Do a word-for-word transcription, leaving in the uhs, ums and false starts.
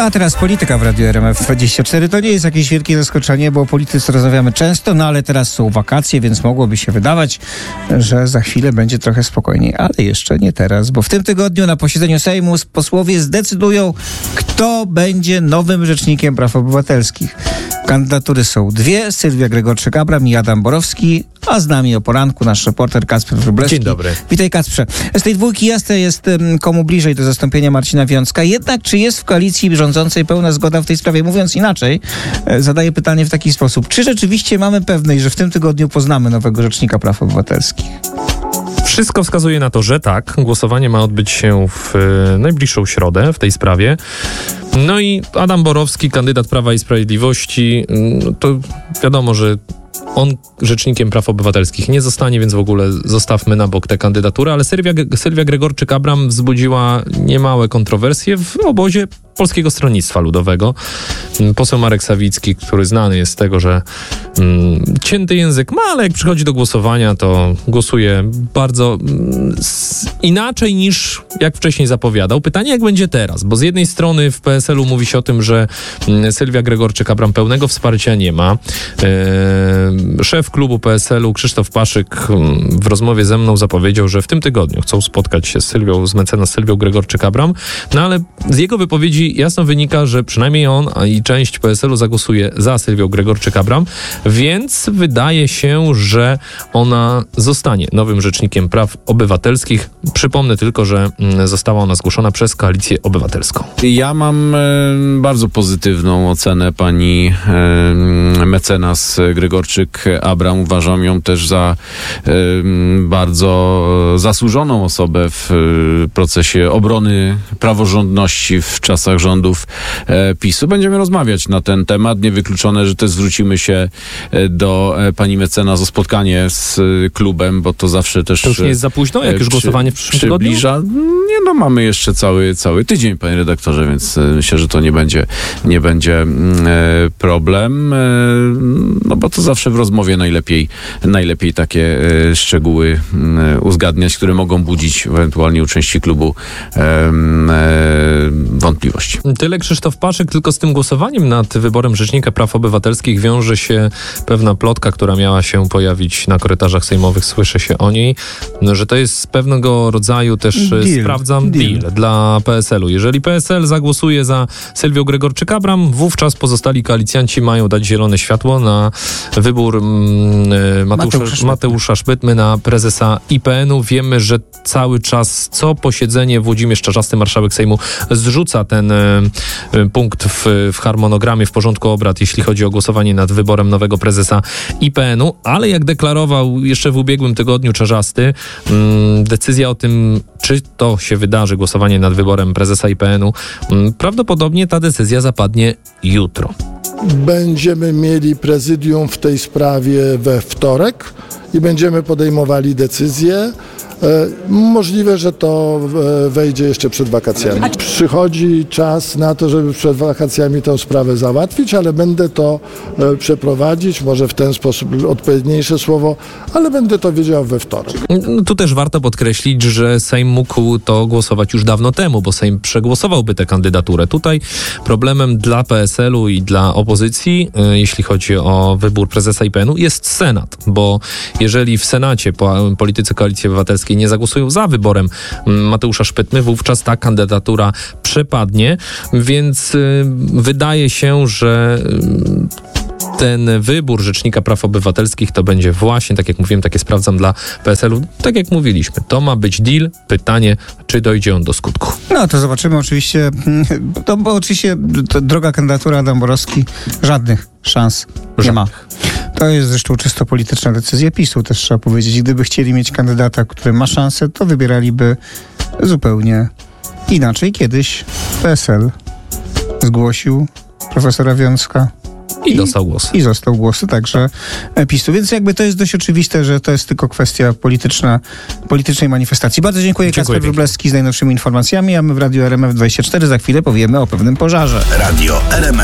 A teraz polityka w Radiu R M F dwadzieścia cztery. To nie jest jakieś wielkie zaskoczenie, bo o polityce rozmawiamy często, no ale teraz są wakacje, więc mogłoby się wydawać, że za chwilę będzie trochę spokojniej. Ale jeszcze nie teraz, bo w tym tygodniu na posiedzeniu Sejmu posłowie zdecydują, kto będzie nowym rzecznikiem praw obywatelskich. Kandydatury są dwie: Sylwia Gregorczyk-Abram i Adam Borowski, a z nami o poranku nasz reporter Kacper Wróblewski. Dzień dobry. Witaj, Kacprze. Z tej dwójki jasne jest, komu bliżej do zastąpienia Marcina Wiącka. Jednak czy jest w koalicji rządzącej pełna zgoda w tej sprawie? Mówiąc inaczej, zadaję pytanie w taki sposób. Czy rzeczywiście mamy pewność, że w tym tygodniu poznamy nowego rzecznika praw obywatelskich? Wszystko wskazuje na to, że tak. Głosowanie ma odbyć się w e, najbliższą środę w tej sprawie. No i Adam Borowski, kandydat Prawa i Sprawiedliwości, no to wiadomo, że on rzecznikiem praw obywatelskich nie zostanie, więc w ogóle zostawmy na bok tę kandydaturę, ale Sylwia, Sylwia Gregorczyk-Abram wzbudziła niemałe kontrowersje w obozie Polskiego Stronnictwa Ludowego. Poseł Marek Sawicki, który znany jest z tego, że mm, cięty język ma, ale jak przychodzi do głosowania, to głosuje bardzo mm, s, inaczej niż jak wcześniej zapowiadał. Pytanie, jak będzie teraz, bo z jednej strony w P S L u mówi się o tym, że mm, Sylwia Gregorczyk-Abram pełnego wsparcia nie ma. E, szef klubu P S L u Krzysztof Paszyk mm, w rozmowie ze mną zapowiedział, że w tym tygodniu chcą spotkać się z Sylwią, z mecenas Sylwią Gregorczyk-Abram, no ale z jego wypowiedzi jasno wynika, że przynajmniej on i część P S L u zagłosuje za Sylwią Gregorczyk-Abram, więc wydaje się, że ona zostanie nowym rzecznikiem praw obywatelskich. Przypomnę tylko, że została ona zgłoszona przez Koalicję Obywatelską. Ja mam e, bardzo pozytywną ocenę pani e, mecenas Gregorczyk-Abram. Uważam ją też za e, bardzo zasłużoną osobę w e, procesie obrony praworządności w czasach rządów e, PiSu. Będziemy rozmawiać na ten temat. Niewykluczone, że też zwrócimy się e, do e, pani mecenas o spotkanie z e, klubem, bo to zawsze też... To już nie jest za późno, jak już przy, głosowanie w przyszłym przybliża. tygodniu? Nie, no mamy jeszcze cały, cały tydzień, panie redaktorze, więc e, myślę, że to nie będzie, nie będzie e, problem. E, no bo to zawsze w rozmowie najlepiej, najlepiej takie e, szczegóły e, uzgadniać, które mogą budzić ewentualnie u części klubu e, e, wątpliwości. Tyle Krzysztof Paszyk, tylko z tym głosowaniem nad wyborem Rzecznika Praw Obywatelskich wiąże się pewna plotka, która miała się pojawić na korytarzach sejmowych, słyszy się o niej, no, że to jest pewnego rodzaju też, deal. sprawdzam, deal. deal dla P S L u. Jeżeli P S L zagłosuje za Sylwią Gregorczyk-Abram, wówczas pozostali koalicjanci mają dać zielone światło na wybór mm, Mateusza, Mateusza, Mateusza Szpytmy na prezesa I P N u. Wiemy, że cały czas co posiedzenie Włodzimierz Czarzasty, marszałek Sejmu, zrzuca ten punkt w, w harmonogramie, w porządku obrad, jeśli chodzi o głosowanie nad wyborem nowego prezesa I P N u, ale jak deklarował jeszcze w ubiegłym tygodniu Czarzasty, mm, decyzja o tym, czy to się wydarzy, głosowanie nad wyborem prezesa I P N u, mm, prawdopodobnie ta decyzja zapadnie jutro. Będziemy mieli prezydium w tej sprawie we wtorek i będziemy podejmowali decyzję. Możliwe, że to wejdzie jeszcze przed wakacjami. Przychodzi czas na to, żeby przed wakacjami tę sprawę załatwić, ale będę to przeprowadzić, może w ten sposób odpowiedniejsze słowo, ale będę to wiedział we wtorek. No, tu też warto podkreślić, że Sejm mógł to głosować już dawno temu, bo Sejm przegłosowałby tę kandydaturę. Tutaj problemem dla P S L u i dla opozycji, jeśli chodzi o wybór prezesa I P N u, jest Senat, bo jeżeli w Senacie politycy Koalicji Obywatelskiej nie zagłosują za wyborem Mateusza Szpytmy, wówczas ta kandydatura przepadnie, więc y, wydaje się, że y, ten wybór Rzecznika Praw Obywatelskich to będzie właśnie, tak jak mówiłem, takie sprawdzam dla P S L u. Tak jak mówiliśmy, to ma być deal. Pytanie, czy dojdzie on do skutku. No to zobaczymy oczywiście. To, bo oczywiście to droga kandydatura Adam Borowski żadnych szans nie Żadnych. ma. To jest zresztą czysto polityczna decyzja PiSu, też trzeba powiedzieć. Gdyby chcieli mieć kandydata, który ma szansę, to wybieraliby zupełnie inaczej. Kiedyś P S L zgłosił profesora Wiącka. I dostał głos. I został głosy także PiSu. Więc jakby to jest dość oczywiste, że to jest tylko kwestia polityczna, politycznej manifestacji. Bardzo dziękuję. Dziękuję. Kacper Wróblewski z najnowszymi informacjami, a my w Radiu R M F dwadzieścia cztery za chwilę powiemy o pewnym pożarze. Radio R M F.